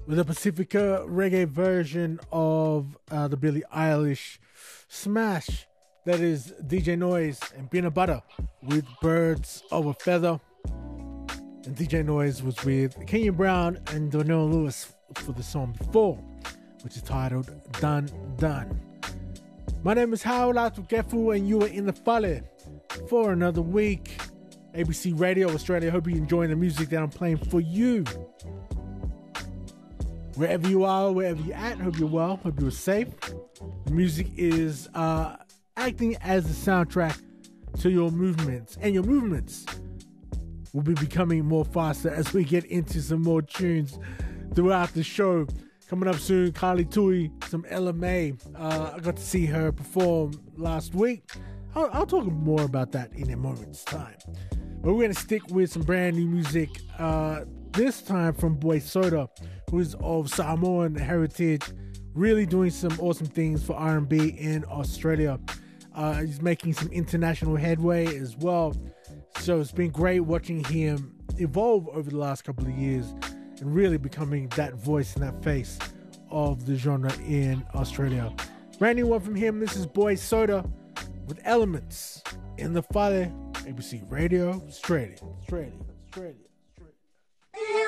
with a Pacifica reggae version of the Billie Eilish smash. That is DJ Noise and Peanut Butter with Birds of a Feather. And DJ Noise was with Kenya Brown and Donnell Lewis for the song before, which is titled Done Done. My name is Howard Atukefu and you are in the Fale for another week. ABC Radio Australia. Hope you're enjoying the music that I'm playing for you. Wherever you are, wherever you're at, hope you're well, hope you're safe. The music is acting as the soundtrack to your movements, and your movements will be becoming more faster as we get into some more tunes throughout the show. Coming up soon, Carly Tui, some LMA. I got to see her perform last week. I'll talk more about that in a moment's time. But we're going to stick with some brand new music, this time from Boy Soda, who is of Samoan heritage, really doing some awesome things for R&B in Australia. He's making some international headway as well. So it's been great watching him evolve over the last couple of years and really becoming that voice and that face of the genre in Australia. Brand new one from him. This is Boy Soda with Elements in the Fale, ABC Radio Australia.